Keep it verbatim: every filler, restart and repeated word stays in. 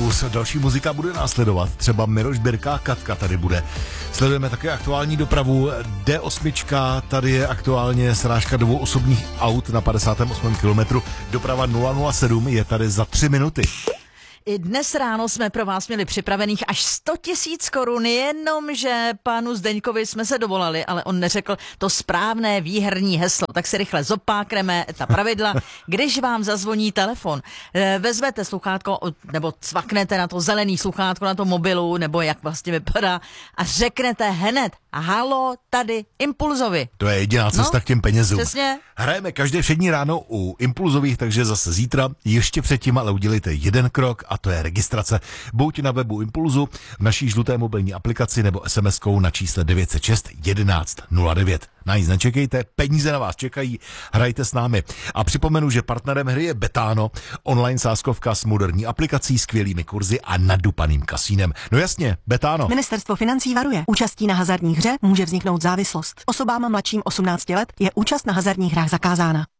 pokus. Další muzika bude následovat. Třeba Miroš Birka, Katka tady bude. Sledujeme také aktuální dopravu. D osm, tady je aktuálně srážka dvou osobních aut na padesátém osmém kilometru. Doprava nula nula sedm je tady za tři minuty. I dnes ráno jsme pro vás měli připravených až sto tisíc korun, jenom že panu Zdeňkovi jsme se dovolali, ale on neřekl to správné výherní heslo. Tak si rychle zopákneme ta pravidla. Když vám zazvoní telefon, vezmete sluchátko nebo cvaknete na to zelený sluchátko na tom mobilu, nebo jak vlastně vypadá, a řeknete hned: halo, tady Impulzovi. To je jediná cesta no, k těm penězům. Přesně. Hrajeme každé všední ráno u Impulzových, takže zase zítra. Ještě předtím ale udělejte jeden krok, a to je registrace. Buď na webu Impulzu, v naší žluté mobilní aplikaci nebo es em eskou na čísle devět set šest jedenáct nula devět. Na nic nečekejte, peníze na vás čekají, hrajte s námi. A připomenu, že partnerem hry je Betano, online sázkovka s moderní aplikací, skvělými kurzy a nadupaným kasínem. No jasně, Betano. Ministerstvo financí varuje. Účastí na hazardních hře může vzniknout závislost. Osobám mladším osmnácti let je účast na hazardních hrách zakázána.